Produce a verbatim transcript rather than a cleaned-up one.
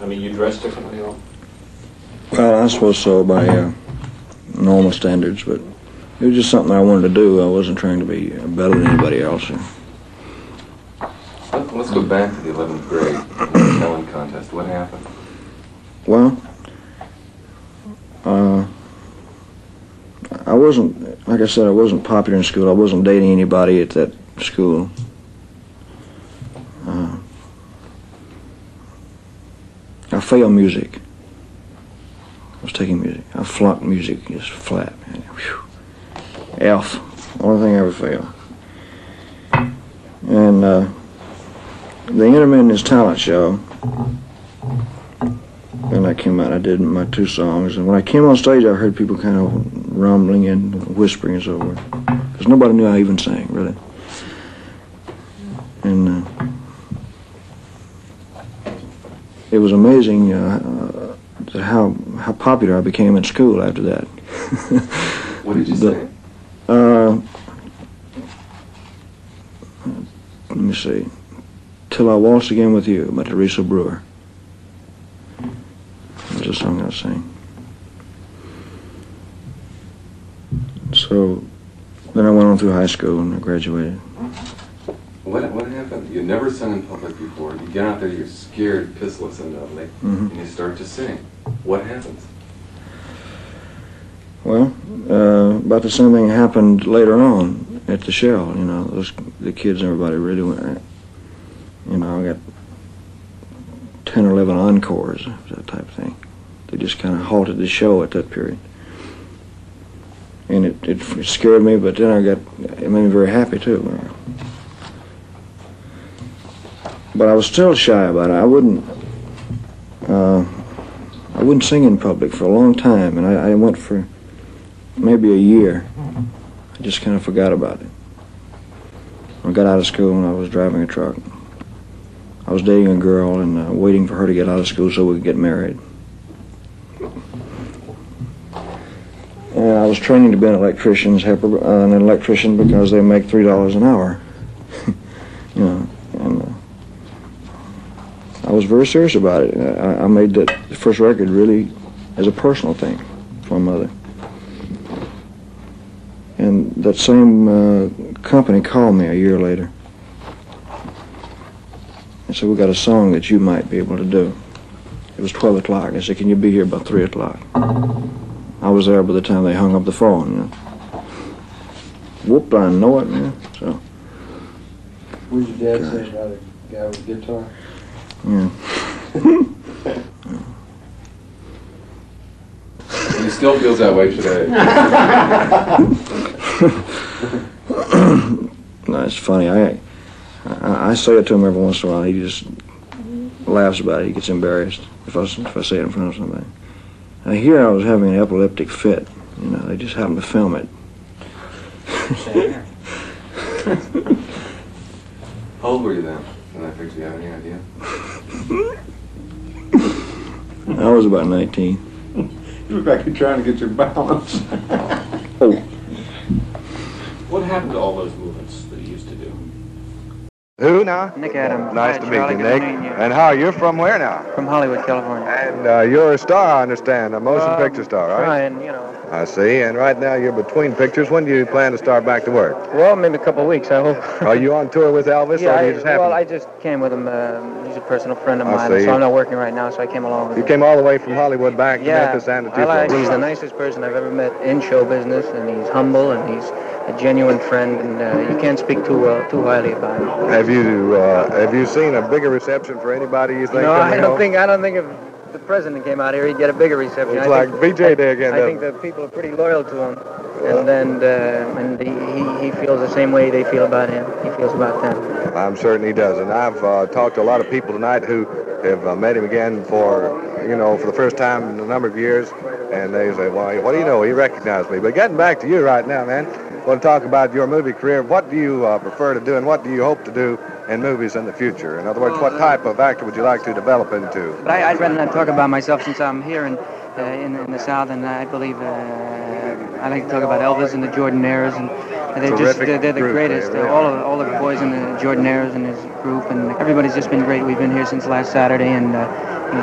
I mean, you dress differently, though? Well, I suppose so by uh, normal standards, but it was just something I wanted to do. I wasn't trying to be better than anybody else. Let's go back to the eleventh grade spelling contest. What happened? Well, uh, I wasn't, like I said, I wasn't popular in school. I wasn't dating anybody at that school. Uh, I failed music. I was taking music. I flunked music, just flat. Whew. F. Only thing I ever failed. And uh, the Intermittent Talent Show, when I came out, I did my two songs. And when I came on stage, I heard people kind of rumbling and whispering and so forth. Because nobody knew I even sang, really. And uh, it was amazing uh, uh, how how popular I became in school after that. What did you but, say? Uh, let me see. Till I Waltz Again With You by Teresa Brewer. That's a song I sang. So then I went on through high school and I graduated. What what happened? You never sung in public before. You get out there, you're scared, pissless and ugly, Mm-hmm. and you start to sing. What happens? Well, uh, about the same thing happened later on at the Shell. You know, those, the kids and everybody really went. You know, I got ten or eleven encores, that type of thing. They just kind of halted the show at that period. And it, it, it scared me, but then I got, it made me very happy too. But I was still shy about it. I wouldn't, uh, I wouldn't sing in public for a long time, and I, I went for maybe a year. I just kind of forgot about it. I got out of school and I was driving a truck. I was dating a girl and uh, waiting for her to get out of school so we could get married. And I was training to be an electrician's helper, uh, an electrician because they make three dollars an hour. You know, and uh, I was very serious about it. I, I made that first record really as a personal thing for my mother. And that same uh, company called me a year later. And said, we got a song that you might be able to do. It was twelve o'clock. I said, can you be here about three o'clock? I was there by the time they hung up the phone, you know. Whoop, I know it, man. So. What did your dad Gosh. say about a guy with a guitar? Yeah. He still feels that way today. No, it's funny. I, I I say it to him every once in a while. He just laughs about it. He gets embarrassed if I, if I say it in front of somebody. I hear I was having an epileptic fit. You know, they just happened to film it. How old were you then? And I think you have any idea? I was about nineteen. You look like you're trying to get your balance. Oh. What happened to all those movements that you used to do? Who now? Nick Adams. Nice Hi, to meet Charlie, you, good Nick. to meet you. And how, you're from where now? From Hollywood, California. And uh, you're a star, I understand, a motion Um, picture star, right? Trying, you know. I see, and right now you're between pictures. When do you plan to start back to work? Well, maybe a couple of weeks, I hope. Are you on tour with Elvis, yeah, or do I, you just happen? well, I just came with him. Uh, he's a personal friend of I mine, see. so I'm not working right now, so I came along with You him. came all the way from Hollywood back to Yeah, Memphis and to I like, Tupelo. he's the nicest person I've ever met in show business, and he's humble, and he's a genuine friend, and uh, you can't speak too well, too highly about him. Have you uh, have you seen a bigger reception for anybody, you think? No, I coming don't home? think I don't think if the president came out here, he'd get a bigger reception. It's I like think, B J Day again, I doesn't think the people are pretty loyal to him, and then uh, and he, he he feels the same way they feel about him. He feels about them. I'm certain he does. And I've uh, talked to a lot of people tonight who have uh, met him again for, you know, for the first time in a number of years. And they say, well, what do you know? He recognized me. But getting back to you right now, man, I want to talk about your movie career. What do you uh, prefer to do, and what do you hope to do in movies in the future? In other words, what type of actor would you like to develop into? But I, I'd rather not talk about myself since I'm here in uh, in, in the South, and I believe uh, I like to talk about Elvis and the Jordanaires, and they're just Terrific they're, they're the group, greatest. they really all of all of the boys in the Jordanaires and his group, and everybody's just been great. We've been here since last Saturday, and. Uh,